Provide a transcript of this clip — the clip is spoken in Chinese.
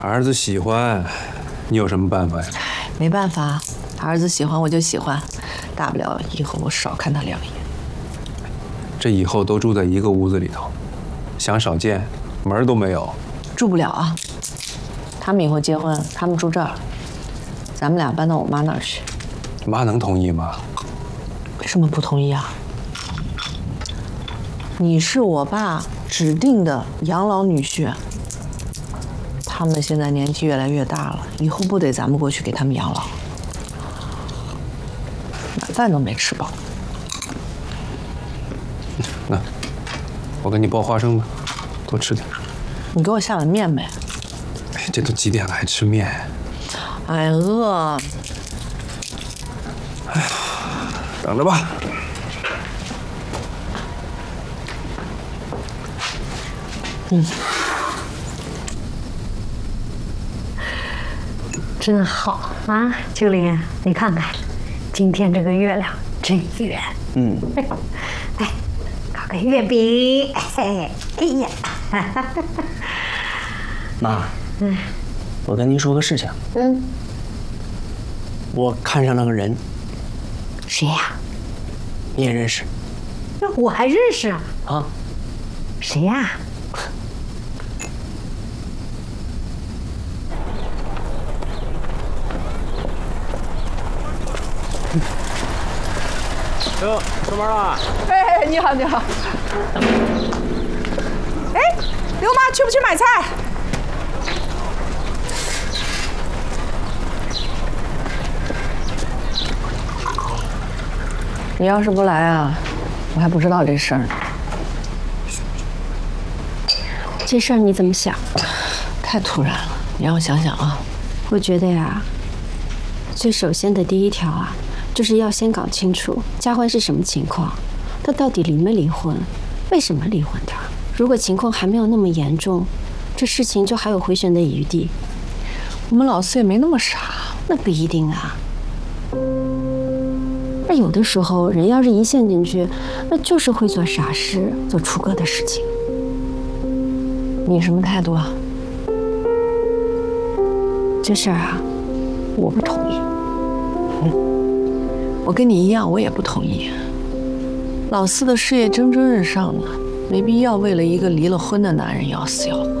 儿子喜欢，你有什么办法呀？ 没办法，儿子喜欢我就喜欢，大不了以后我少看他2眼。 这以后都住在一个屋子里头，想少见门儿都没有。 住不了啊！他们以后结婚，他们住这儿，咱们俩搬到我妈那儿去。 妈能同意吗？ 为什么不同意啊？你是我爸指定的养老女婿，他们现在年纪越来越大了，以后不得咱们过去给他们养老？晚饭都没吃饱。 那我给你包花生吧，多吃点。 你给我下碗面呗。 哎，这都几点了还吃面？ 哎，饿。 哎呀，等着吧。 真好啊，秋玲，你看看，今天这个月亮真圆。来，搞个月饼。哎呀， 妈，我跟您说个事情。我看上了个人。 谁呀？ 你也认识？ 我还认识啊？ 啊？ 谁呀？ 哟，出门了？ 哎，你好，你好。哎，刘妈，去不去买菜？你要是不来啊，我还不知道这事儿呢。 这事儿你怎么想？ 太突然了，你让我想想啊。 我觉得呀，最首先的第一条啊，就是要先搞清楚佳欢是什么情况，他到底离没离婚，为什么离婚的？如果情况还没有那么严重，这事情就还有回旋的余地。 我们老四也没那么傻。 那不一定啊。那有的时候人要是一陷进去，那就是会做傻事，做出格的事情。 你什么态度啊？ 这事儿啊，我不同意。 我跟你一样，我也不同意。老四的事业蒸蒸日上呢，没必要为了一个离了婚的男人要死要活。